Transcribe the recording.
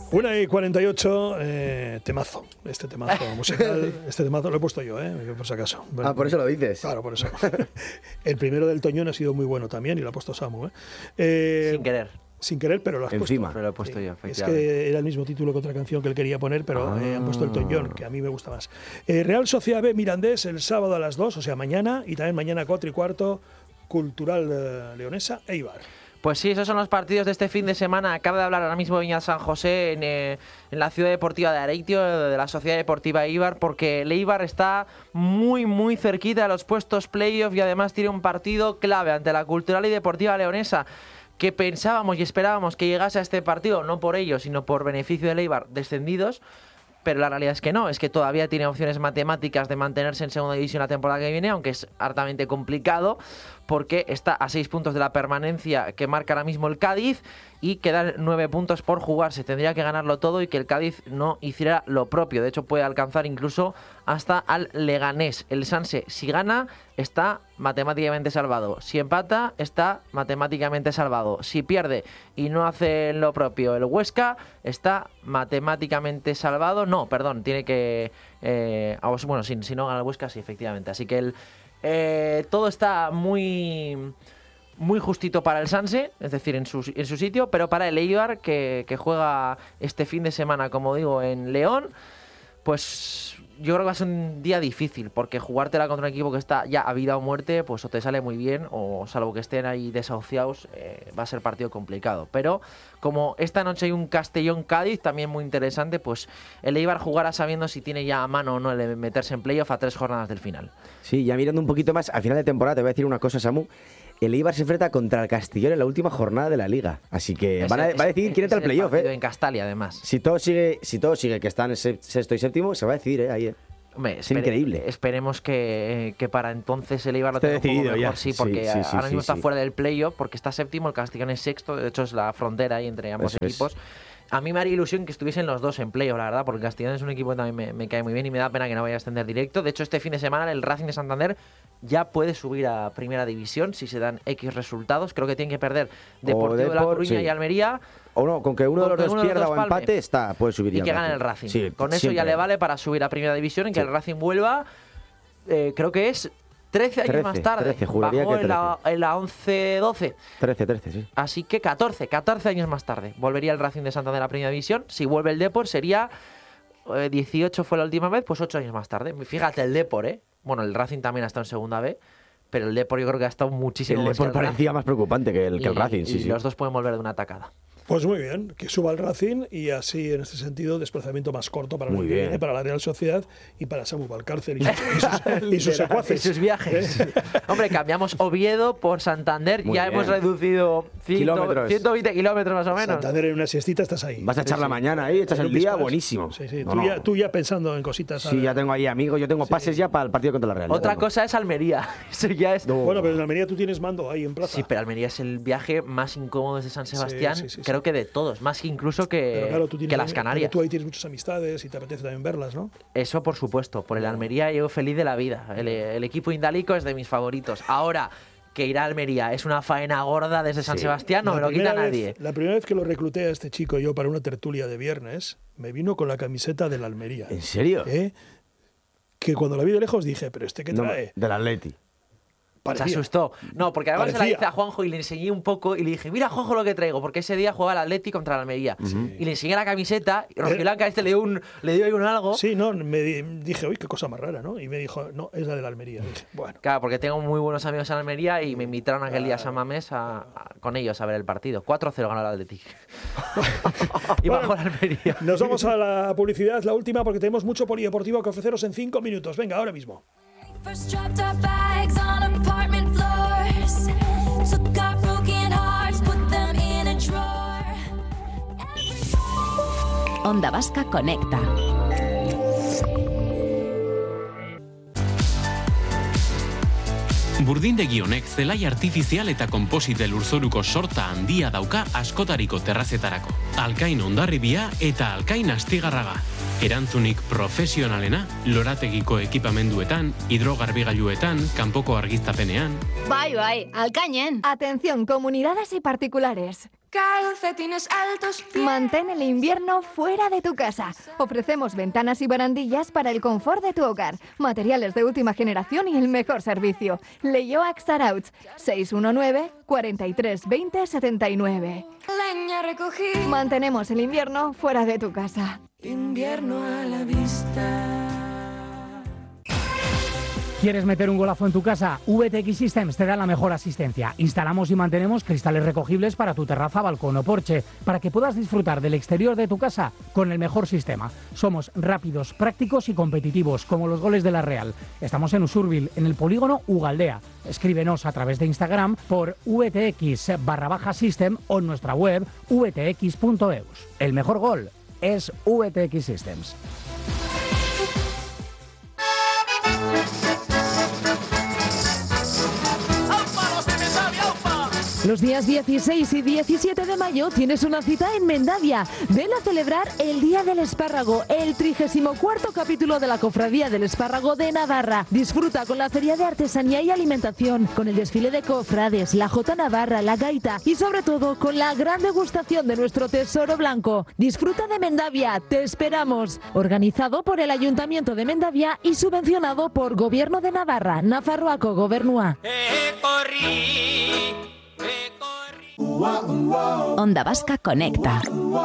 1:48, temazo. Este temazo musical, este temazo lo he puesto yo, por si acaso. Bueno, por eso lo dices. Claro, por eso. El primero del Toñón ha sido muy bueno también y lo ha puesto Samu. Sin querer, pero lo has Encima. puesto. Pero lo he puesto yo, Es que era el mismo título que otra canción que él quería poner, pero han puesto el Toñón, que a mí me gusta más. Real Sociedad B Mirandés el sábado a las 2, o sea, mañana, y también mañana 4:15, Cultural Leonesa Eibar. Pues sí, esos son los partidos de este fin de semana. Acaba de hablar ahora mismo Viña San José en la ciudad deportiva de Areitio, de la Sociedad Deportiva Eibar, porque el Eibar está muy, muy cerquita de los puestos playoff y además tiene un partido clave ante la Cultural y Deportiva Leonesa, que pensábamos y esperábamos que llegase a este partido, no por ello, sino por beneficio del Eibar, descendidos, pero la realidad es que no, es que todavía tiene opciones matemáticas de mantenerse en segunda división la temporada que viene, aunque es hartamente complicado, porque está a 6 puntos de la permanencia que marca ahora mismo el Cádiz y quedan 9 puntos por jugarse. Tendría que ganarlo todo y que el Cádiz no hiciera lo propio. De hecho, puede alcanzar incluso hasta al Leganés. El Sanse, si gana, está matemáticamente salvado. Si empata, está matemáticamente salvado. Si pierde y no hace lo propio el Huesca, está matemáticamente salvado. No, perdón, tiene que... bueno, si no gana el Huesca, sí, efectivamente. Así que todo está muy justito para el Sanse, es decir, en su sitio, pero para el Eibar, que juega este fin de semana, como digo, en León, pues yo creo que va a ser un día difícil, porque jugártela contra un equipo que está ya a vida o muerte, pues o te sale muy bien, o salvo que estén ahí desahuciados, va a ser partido complicado. Pero como esta noche hay un Castellón-Cádiz también muy interesante, pues el Eibar jugará sabiendo si tiene ya a mano o no el meterse en playoff a 3 jornadas del final. Sí, ya mirando un poquito más, al final de temporada te voy a decir una cosa, Samu. El Eibar se enfrenta contra el Castellón en la última jornada de la Liga. Así que va a decidir quién entra al playoff, En Castalia, además. Si todo sigue que están en sexto y séptimo, se va a decidir, ahí. Hombre, es increíble. Esperemos que para entonces el Eibar lo esté tenga un poco mejor, ya. porque ahora mismo está fuera del playoff, porque está séptimo, el Castellón es sexto, de hecho es la frontera ahí entre ambos equipos. A mí me haría ilusión que estuviesen los dos en playoff, la verdad, porque el Castellón es un equipo que también me cae muy bien y me da pena que no vaya a ascender directo. De hecho, este fin de semana el Racing de Santander ya puede subir a Primera División si se dan X resultados. Creo que tienen que perder Deportivo de La Coruña y Almería. O no, con que uno de los dos pierda o empate, puede subir ya. Y que gane el Racing. Sí, con eso ya le vale para subir a Primera División y que el Racing vuelva, creo que es 13 años más tarde. 13, juraría bajó que 13. En la 11-12. 13, sí. Así que 14 años más tarde volvería el Racing de Santander a la Primera División. Si vuelve el Depor sería 18 fue la última vez, pues 8 años más tarde. Fíjate el Depor, Bueno, el Racing también ha estado en segunda B, pero el Depor yo creo que ha estado muchísimo más. El Depor parecía más preocupante que el Racing, y los dos pueden volver de una atacada. Pues muy bien, que suba el Racing y así en este sentido desplazamiento más corto para para la Real Sociedad y para Samu Valcárcel y sus secuaces. Y sus viajes. Hombre, cambiamos Oviedo por Santander, hemos reducido 120 kilómetros más o menos. Santander en una siestita estás ahí. Vas a echar la mañana ahí, echas el día, buenísimo. Sí. Tú ya pensando en cositas. Sí, ya tengo ahí amigos, yo tengo pases ya para el partido contra la Real. Otra cosa es Almería. Eso ya es... Bueno, pero en Almería tú tienes mando ahí en plaza. Sí, pero Almería es el viaje más incómodo desde San Sebastián. Creo que de todos, más que incluso que las Canarias. Tú ahí tienes muchas amistades y te apetece también verlas, ¿no? Eso por supuesto, por el Almería yo feliz de la vida. El equipo indalico es de mis favoritos. Ahora, que ir a Almería es una faena gorda desde San Sebastián, no me lo quita nadie. La primera vez que lo recluté a este chico yo para una tertulia de viernes, me vino con la camiseta del Almería. ¿En serio? Que cuando la vi de lejos dije, ¿pero este qué trae? Del Atleti. Se asustó. No, porque además se la hice a Juanjo y le enseñé un poco y le dije, mira Juanjo lo que traigo, porque ese día jugaba el Atleti contra el Almería. Y le enseñé la camiseta y Rojiblanca le dio ahí un algo. Sí, no, dije, uy, qué cosa más rara, ¿no? Y me dijo, no, es la del Almería. Dije, bueno. Claro, porque tengo muy buenos amigos en Almería y me invitaron aquel día a San Mamés con ellos a ver el partido. 4-0 ganó el Atleti. Y bajó el Almería. Nos vamos a la publicidad, la última, porque tenemos mucho polideportivo que ofreceros en 5 minutos. Venga, ahora mismo. Onda Vasca Conecta. Burdindegi honek zelai artifizial eta konposite lurzoruko sorta handia dauka askotariko terrazetarako. Alkain Hondarribia eta Alkain Astigarraga. Erantzunik profesionalena, lorategiko ekipamenduetan, hidrogarbigailuetan, kanpoko argiztapenean. Bai, Alkainen. Atención, comunidades y particulares. Calcetines altos. Mantén el invierno fuera de tu casa. Ofrecemos ventanas y barandillas para el confort de tu hogar, materiales de última generación y el mejor servicio. Leioac Sarauch, 619 43 20 79. Leña recogí. Mantenemos el invierno fuera de tu casa. Invierno a la vista. ¿Quieres meter un golazo en tu casa? VTX Systems te da la mejor asistencia. Instalamos y mantenemos cristales recogibles para tu terraza, balcón o porche, para que puedas disfrutar del exterior de tu casa con el mejor sistema. Somos rápidos, prácticos y competitivos, como los goles de la Real. Estamos en Usurbil, en el polígono Ugaldea. Escríbenos a través de Instagram por VTX_System o en nuestra web vtx.eus. El mejor gol es VTX Systems. Los días 16 y 17 de mayo tienes una cita en Mendavia. Ven a celebrar el Día del Espárrago, el 34º capítulo de la Cofradía del Espárrago de Navarra. Disfruta con la feria de artesanía y alimentación, con el desfile de cofrades, la Jota Navarra, la gaita y sobre todo con la gran degustación de nuestro tesoro blanco. Disfruta de Mendavia, te esperamos. Organizado por el Ayuntamiento de Mendavia y subvencionado por Gobierno de Navarra, Nafarroako Gobernua. Onda Vasca Conecta.